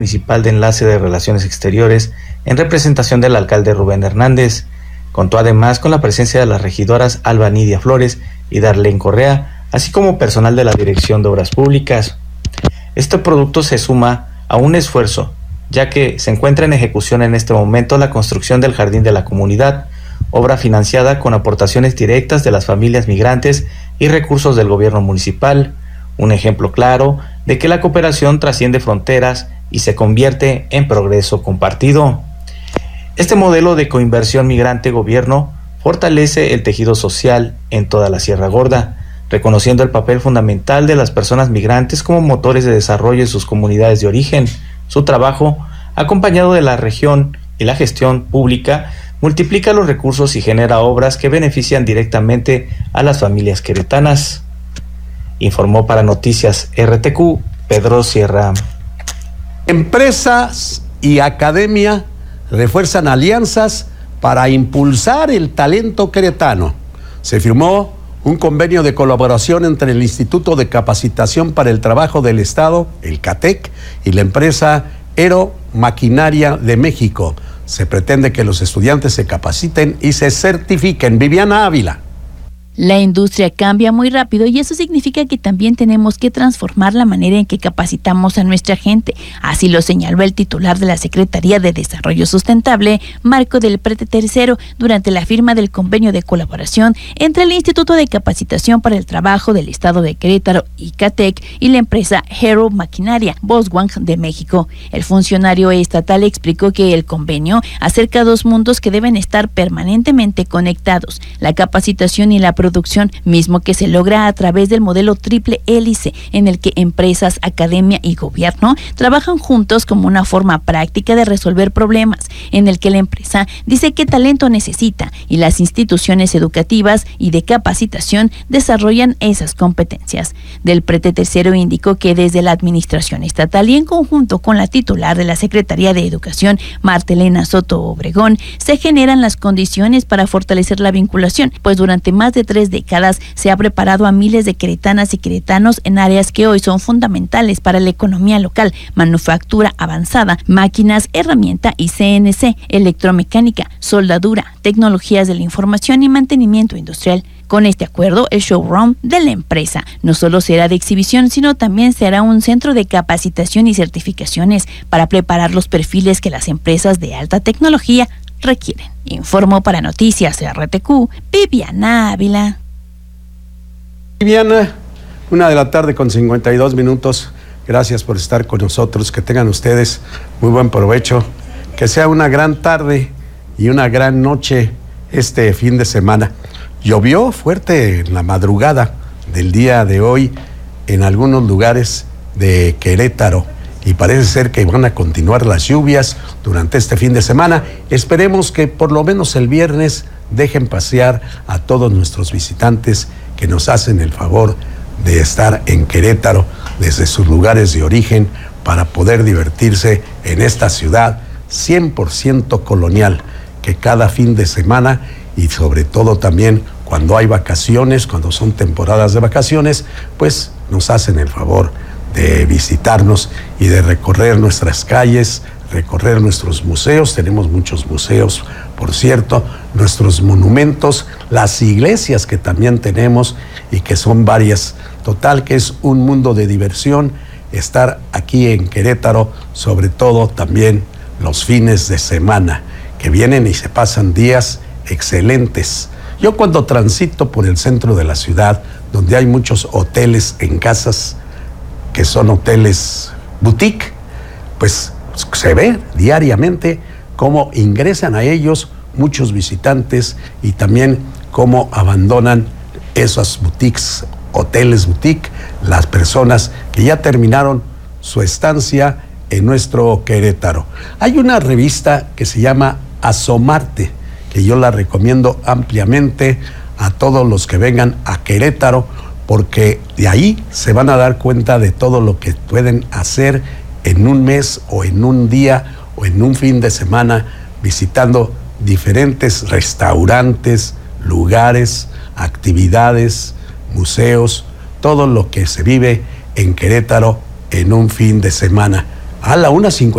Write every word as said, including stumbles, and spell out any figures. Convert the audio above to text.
Municipal de Enlace de Relaciones Exteriores, en representación del alcalde Rubén Hernández. Contó además con la presencia de las regidoras Alba Nidia Flores y Darlene Correa, así como personal de la Dirección de Obras Públicas. Este producto se suma a un esfuerzo, ya que se encuentra en ejecución en este momento la construcción del Jardín de la Comunidad, obra financiada con aportaciones directas de las familias migrantes y recursos del gobierno municipal, un ejemplo claro de que la cooperación trasciende fronteras y se convierte en progreso compartido. Este modelo de coinversión migrante-gobierno fortalece el tejido social en toda la Sierra Gorda, reconociendo el papel fundamental de las personas migrantes como motores de desarrollo en sus comunidades de origen. Su trabajo, acompañado de la región y la gestión pública, multiplica los recursos y genera obras que benefician directamente a las familias queretanas. Informó para Noticias R T Q, Pedro Sierra. Empresas y academia refuerzan alianzas para impulsar el talento queretano. Se firmó un convenio de colaboración entre el Instituto de Capacitación para el Trabajo del Estado, el CATEC, y la empresa Aero Maquinaria de México. Se pretende que los estudiantes se capaciten y se certifiquen. Viviana Ávila. La industria cambia muy rápido y eso significa que también tenemos que transformar la manera en que capacitamos a nuestra gente. Así lo señaló el titular de la Secretaría de Desarrollo Sustentable, Marco del Prete Tercero, durante la firma del convenio de colaboración entre el Instituto de Capacitación para el Trabajo del Estado de Querétaro, I C A T E C, y la empresa Aero Maquinaria, Volkswagen de México. El funcionario estatal explicó que el convenio acerca dos mundos que deben estar permanentemente conectados: la capacitación y la producción, mismo que se logra a través del modelo triple hélice, en el que empresas, academia y gobierno trabajan juntos como una forma práctica de resolver problemas, en el que la empresa dice qué talento necesita y las instituciones educativas y de capacitación desarrollan esas competencias. Del Prete Tercero indicó que desde la administración estatal y en conjunto con la titular de la Secretaría de Educación, Marta Elena Soto Obregón, se generan las condiciones para fortalecer la vinculación, pues durante más de tres décadas se ha preparado a miles de queretanas y queretanos en áreas que hoy son fundamentales para la economía local: manufactura avanzada, máquinas, herramienta y C N C, electromecánica, soldadura, tecnologías de la información y mantenimiento industrial. Con este acuerdo, el showroom de la empresa no solo será de exhibición, sino también será un centro de capacitación y certificaciones para preparar los perfiles que las empresas de alta tecnología requieren. Informó para Noticias R T Q, Viviana Ávila. Viviana, una de la tarde con cincuenta y dos minutos. Gracias por estar con nosotros. Que tengan ustedes muy buen provecho. Que sea una gran tarde y una gran noche este fin de semana. Llovió fuerte en la madrugada del día de hoy en algunos lugares de Querétaro y parece ser que van a continuar las lluvias durante este fin de semana. Esperemos que por lo menos el viernes dejen pasear a todos nuestros visitantes que nos hacen el favor de estar en Querétaro desde sus lugares de origen para poder divertirse en esta ciudad cien por ciento colonial, que cada fin de semana y sobre todo también cuando hay vacaciones, cuando son temporadas de vacaciones, pues nos hacen el favor de visitarnos y de recorrer nuestras calles, recorrer nuestros museos. Tenemos muchos museos, por cierto, nuestros monumentos, las iglesias que también tenemos y que son varias. Total que es un mundo de diversión estar aquí en Querétaro, sobre todo también los fines de semana, que vienen y se pasan días excelentes. Yo cuando transito por el centro de la ciudad, donde hay muchos hoteles en casas, que son hoteles boutique, pues se ve diariamente cómo ingresan a ellos muchos visitantes y también cómo abandonan esas boutiques, hoteles boutique, las personas que ya terminaron su estancia en nuestro Querétaro. Hay una revista que se llama Asomarte, que yo la recomiendo ampliamente a todos los que vengan a Querétaro, porque de ahí se van a dar cuenta de todo lo que pueden hacer en un mes o en un día o en un fin de semana, visitando diferentes restaurantes, lugares, actividades, museos, todo lo que se vive en Querétaro en un fin de semana. A la una cincuenta.